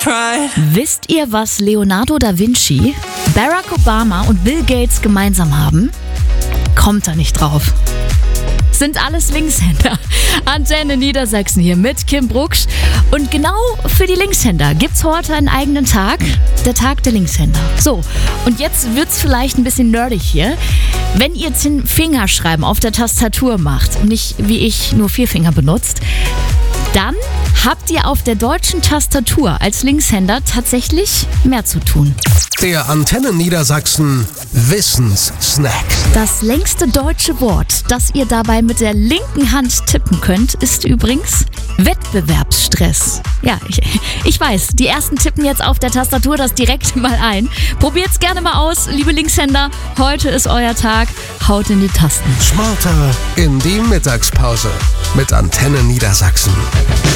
cried. Wisst ihr, was Leonardo da Vinci, Barack Obama und Bill Gates gemeinsam haben? Kommt da nicht drauf. Sind alles Linkshänder. Antenne Niedersachsen hier mit Kim Brucksch. Und genau für die Linkshänder gibt's heute einen eigenen Tag. Der Tag der Linkshänder. So, und jetzt wird's vielleicht ein bisschen nerdig hier. Wenn ihr 10 Fingerschreiben auf der Tastatur macht und nicht wie ich nur 4 Finger benutzt, dann habt ihr auf der deutschen Tastatur als Linkshänder tatsächlich mehr zu tun. Der Antenne Niedersachsen Wissenssnack. Das längste deutsche Wort, das ihr dabei mit der linken Hand tippen könnt, ist übrigens Wettbewerbsstress. Ja, ich weiß, die ersten tippen jetzt auf der Tastatur das direkt mal ein. Probiert's gerne mal aus, liebe Linkshänder. Heute ist euer Tag. Haut in die Tasten. Smarter in die Mittagspause mit Antenne Niedersachsen.